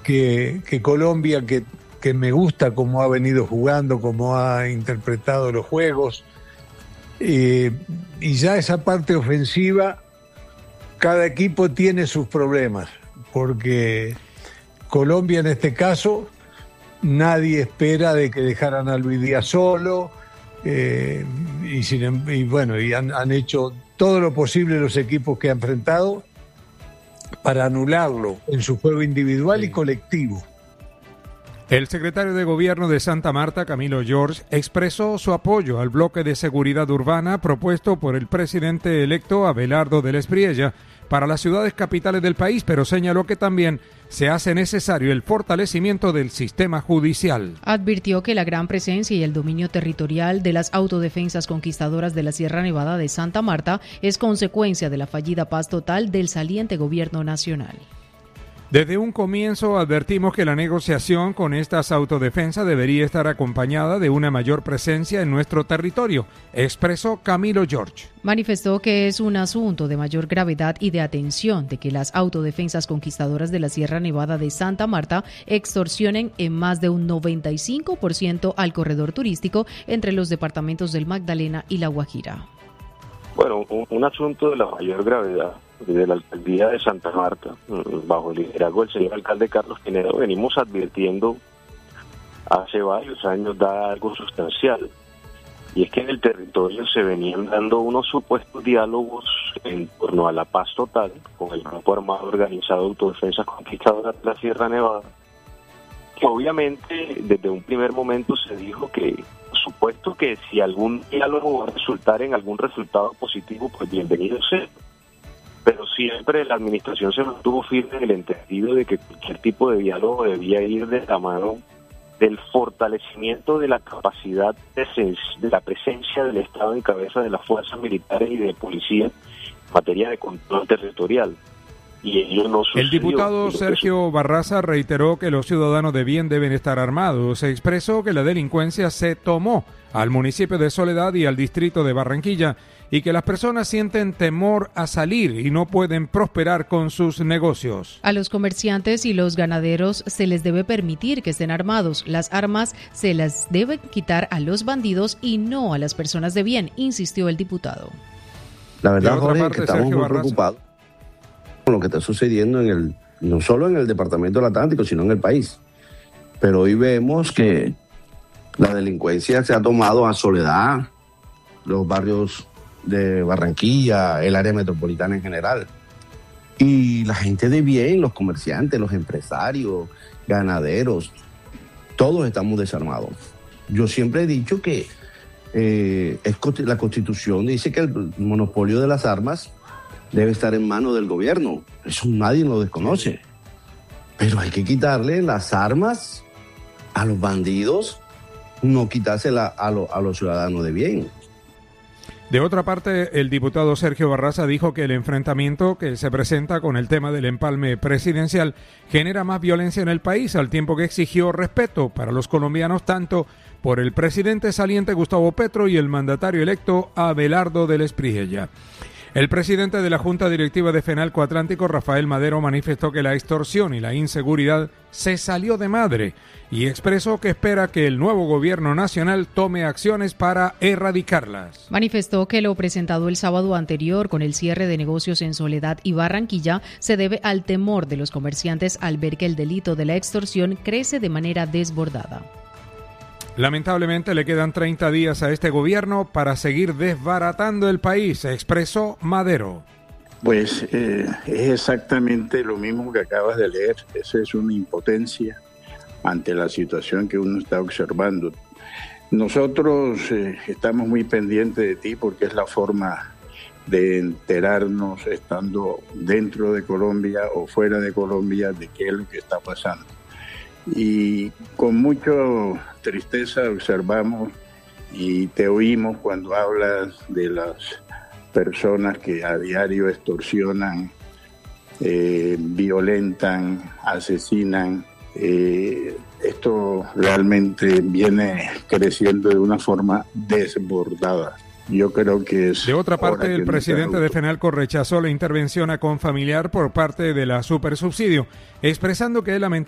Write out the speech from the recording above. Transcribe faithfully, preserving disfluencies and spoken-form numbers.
que, que Colombia, que, que me gusta cómo ha venido jugando, cómo ha interpretado los juegos, eh, y ya esa parte ofensiva, cada equipo tiene sus problemas, porque Colombia en este caso, nadie espera de que dejaran a Luis Díaz solo, eh, y, sin, y bueno, y han, han hecho todo lo posible los equipos que ha enfrentado para anularlo en su juego individual y colectivo. El secretario de Gobierno de Santa Marta, Camilo George, expresó su apoyo al bloque de seguridad urbana propuesto por el presidente electo Abelardo del Espriella para las ciudades capitales del país, pero señaló que también se hace necesario el fortalecimiento del sistema judicial. Advirtió que la gran presencia y el dominio territorial de las autodefensas conquistadoras de la Sierra Nevada de Santa Marta es consecuencia de la fallida paz total del saliente gobierno nacional. Desde un comienzo advertimos que la negociación con estas autodefensas debería estar acompañada de una mayor presencia en nuestro territorio, expresó Camilo George. Manifestó que es un asunto de mayor gravedad y de atención de que las autodefensas conquistadoras de la Sierra Nevada de Santa Marta extorsionen en más de un noventa y cinco por ciento al corredor turístico entre los departamentos del Magdalena y La Guajira. Bueno, un, un asunto de la mayor gravedad. Desde la alcaldía de Santa Marta, bajo el liderazgo del señor alcalde Carlos Pinedo, venimos advirtiendo hace varios años da algo sustancial, y es que en el territorio se venían dando unos supuestos diálogos en torno a la paz total con el grupo armado organizado Autodefensas Conquistadoras de la Sierra Nevada, que obviamente desde un primer momento se dijo que, por supuesto que si algún diálogo va a resultar en algún resultado positivo, pues bienvenido sea. Pero siempre la administración se mantuvo firme en el entendido de que cualquier tipo de diálogo debía ir de la mano del fortalecimiento de la capacidad de, de la presencia del Estado en cabeza de las fuerzas militares y de policía en materia de control territorial. Y ello no sucedió. El diputado Sergio Barraza reiteró que los ciudadanos de bien deben estar armados. Se expresó que la delincuencia se tomó al municipio de Soledad y al distrito de Barranquilla, y que las personas sienten temor a salir y no pueden prosperar con sus negocios. A los comerciantes y los ganaderos se les debe permitir que estén armados. Las armas se las deben quitar a los bandidos y no a las personas de bien, insistió el diputado. La verdad, Jorge, es que estamos muy preocupados con lo que está sucediendo en el, no solo en el departamento del Atlántico, sino en el país. Pero hoy vemos que la delincuencia se ha tomado a Soledad, los barrios de Barranquilla, el área metropolitana en general. Y la gente de bien, los comerciantes, los empresarios, ganaderos, todos estamos desarmados. Yo siempre he dicho que eh, es, la Constitución dice que el monopolio de las armas debe estar en manos del gobierno. Eso nadie lo desconoce. Pero hay que quitarle las armas a los bandidos, no quitárselas a, lo, a los ciudadanos de bien. De otra parte, el diputado Sergio Barraza dijo que el enfrentamiento que se presenta con el tema del empalme presidencial genera más violencia en el país, al tiempo que exigió respeto para los colombianos tanto por el presidente saliente Gustavo Petro y el mandatario electo Abelardo del Espriella. El presidente de la Junta Directiva de Fenalco Atlántico, Rafael Madero, manifestó que la extorsión y la inseguridad se salió de madre y expresó que espera que el nuevo gobierno nacional tome acciones para erradicarlas. Manifestó que lo presentado el sábado anterior con el cierre de negocios en Soledad y Barranquilla se debe al temor de los comerciantes al ver que el delito de la extorsión crece de manera desbordada. Lamentablemente le quedan treinta días a este gobierno para seguir desbaratando el país, expresó Madero. Pues eh, es exactamente lo mismo que acabas de leer. Esa es una impotencia ante la situación que uno está observando. Nosotros eh, estamos muy pendientes de ti porque es la forma de enterarnos estando dentro de Colombia o fuera de Colombia de qué es lo que está pasando. Y con mucha tristeza observamos y te oímos cuando hablas de las personas que a diario extorsionan, eh, violentan, asesinan. Eh, esto realmente viene creciendo de una forma desbordada. Yo creo que es... De otra parte, el presidente de Fenalco rechazó la intervención a Confamiliar por parte de la Supersubsidio, expresando que es lamentable